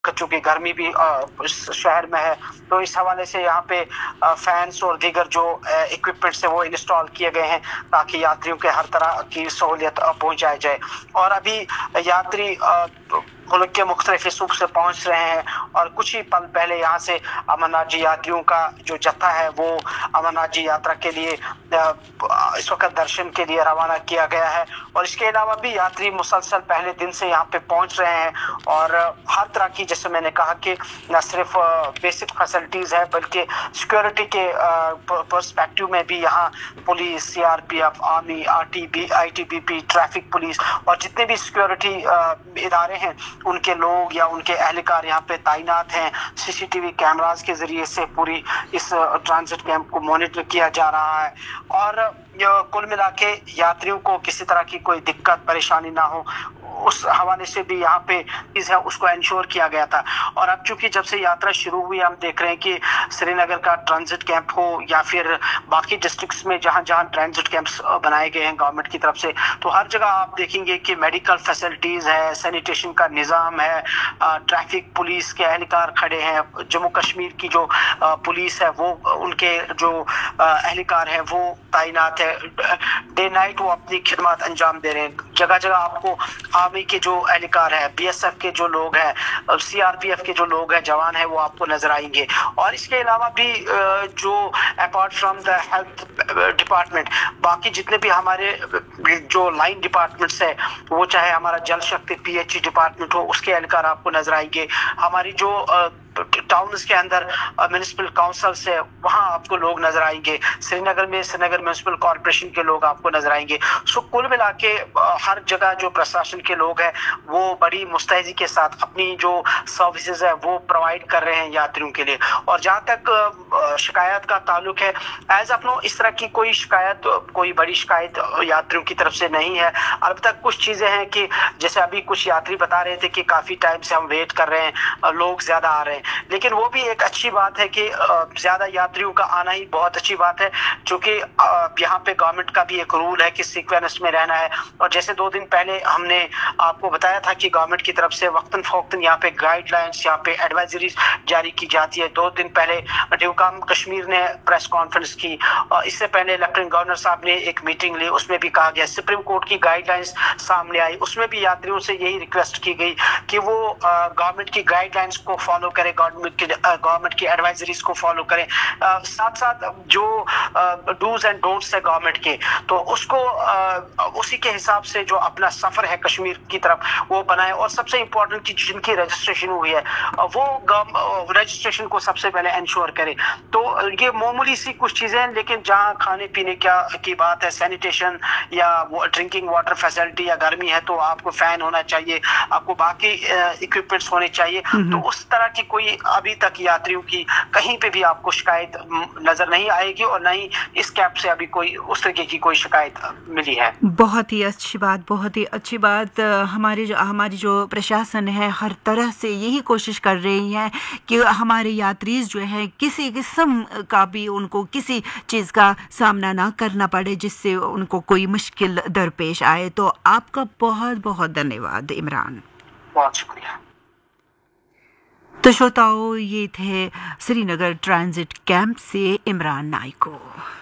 चूंकि गर्मी भी इस शहर में है, तो इस हवाले से यहाँ पे फैंस और दीगर जो इक्विपमेंट्स है वो इंस्टॉल किए गए हैं ताकि यात्रियों के हर तरह की सहूलियत पहुंचाई जाए। और अभी यात्री मुल्क के मुख्तलिफ हिस्सों से पहुंच रहे हैं और कुछ ही पल पहले यहाँ से अमरनाथ जी यात्रियों का जो जत्था है वो अमरनाथ जी यात्रा के लिए इस वक्त दर्शन के लिए रवाना किया गया है। और इसके अलावा भी यात्री मुसलसल पहले दिन से यहाँ पे पहुंच रहे हैं और हर तरह की, जैसे मैंने कहा कि न सिर्फ बेसिक फैसिलिटीज है बल्कि सिक्योरिटी के पर्सपेक्टिव में भी यहाँ police, CRPF, army, ITBP, traffic police और जितने भी सिक्योरिटी इदारे हैं उनके लोग या उनके एहलकार यहाँ पे तैनात हैं। सीसीटीवी कैमरास के जरिए से पूरी इस ट्रांजिट कैंप को मॉनिटर किया जा रहा है और कुल मिला के यात्रियों को किसी तरह की कोई दिक्कत परेशानी ना हो उस हवाले से भी यहाँ पे चीज है उसको इंश्योर किया गया था। और अब चूंकि जब से यात्रा शुरू हुई हम देख रहे हैं कि श्रीनगर का ट्रांजिट कैंप हो या फिर बाकी डिस्ट्रिक्ट्स में जहाँ जहाँ ट्रांजिट कैंप्स बनाए गए हैं गवर्नमेंट की तरफ से, तो हर जगह आप देखेंगे कि मेडिकल फैसिलिटीज है, सैनिटेशन का निज़ाम है, ट्रैफिक पुलिस के एहलकार खड़े हैं, जम्मू कश्मीर की जो पुलिस है वो उनके जो एहलकार है वो तैनात है, डे नाइट वो अपनी खिदमत अंजाम दे रहे हैं। जगह जगह आपको आर्मी के जो एहलकार है, बीएसएफ के जो लोग हैं, सीआरपीएफ के जो लोग हैं, जवान है, वो आपको नजर आएंगे। और इसके अलावा भी जो apart from the health department बाकी जितने भी हमारे जो लाइन डिपार्टमेंट्स है, वो चाहे हमारा जल शक्ति पीएचई डिपार्टमेंट हो, उसके एहलकार आपको नजर आएंगे। हमारी जो टाउन्स के अंदर म्युनिसिपल काउंसिल से वहां आपको लोग नजर आएंगे। श्रीनगर में श्रीनगर म्युनिसिपल कॉर्पोरेशन के लोग आपको नजर आएंगे। सो कुल मिला के हर जगह जो प्रशासन के लोग हैं वो बड़ी मुस्तैदी के साथ अपनी जो सर्विसेज है वो प्रोवाइड कर रहे हैं यात्रियों के लिए। और जहाँ तक शिकायत का ताल्लुक है, एज ऑफ नो इस तरह की कोई शिकायत, कोई बड़ी शिकायत यात्रियों की तरफ से नहीं है। अलबत्ता कुछ चीजें हैं कि जैसे अभी कुछ यात्री बता रहे थे कि काफी टाइम से हम वेट कर रहे हैं, लोग ज्यादा आ रहे हैं, लेकिन वो भी एक अच्छी बात है कि ज्यादा यात्रियों का आना ही बहुत अच्छी बात है, क्योंकि यहाँ पे गवर्नमेंट का भी एक रूल है कि सीक्वेंस में रहना है। और जैसे 2 दिन पहले हमने आपको बताया था कि गवर्नमेंट की तरफ से वक्तन फौक्तन यहाँ पे गाइडलाइंस, यहाँ पे एडवाइजरीज जारी की जाती है। 2 दिन पहले ड्यूकाम कश्मीर ने प्रेस कॉन्फ्रेंस की, इससे पहले लेफ्टिनेंट गवर्नर साहब ने एक मीटिंग ली, उसमें भी कहा गया, सुप्रीम कोर्ट की गाइडलाइंस सामने आई, उसमें भी यात्रियों से यही रिक्वेस्ट की गई कि वो गवर्नमेंट की गाइडलाइंस को फॉलो करें, गवर्नमेंट की एडवाइजरीज को फॉलो करें। साथ साथ जो डूज एंड डोंट्स है गवर्नमेंट के, तो उसको उसी के हिसाब से जो अपना सफर है कश्मीर की तरफ वो बनाए। और सबसे इम्पोर्टेंट की जिनकी रजिस्ट्रेशन हुई है वो रजिस्ट्रेशन को सबसे पहले इंश्योर करें। तो ये मामूली सी कुछ चीजें हैं, लेकिन जहाँ खाने पीने की बात है, सैनिटेशन या ड्रिंकिंग वाटर फैसिलिटी, या गर्मी है तो आपको फैन होना चाहिए, आपको बाकी इक्विपमेंट्स होने चाहिए। तो उस तरह की कोई अभी तक यात्रियों की कहीं पे भी आपको शिकायत नजर नहीं आएगी और नहीं इस कैब से अभी कोई उस तरीके की कोई शिकायत मिली है। बहुत ही अच्छी बात, बहुत ही अच्छी बात। हमारी जो प्रशासन है हर तरह से यही कोशिश कर रही है कि हमारे यात्री जो है किसी किस्म का भी उनको किसी चीज़ का सामना ना करना पड़े जिससे उनको कोई मुश्किल दरपेश आए। तो आपका बहुत बहुत धन्यवाद इमरान। बहुत शुक्रिया। तो श्रोताओं, ये थे श्रीनगर ट्रांजिट कैंप से इमरान नाइको।